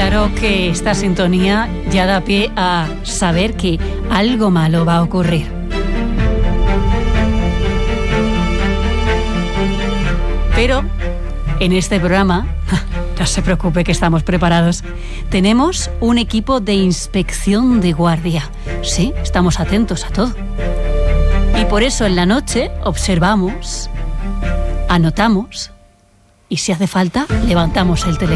claro que esta sintonía ya da pie a saber que algo malo va a ocurrir. Pero en este programa, no se preocupe que estamos preparados, tenemos un equipo de inspección de guardia. Sí, estamos atentos a todo. Y por eso en la noche observamos, anotamos y si hace falta levantamos el teléfono.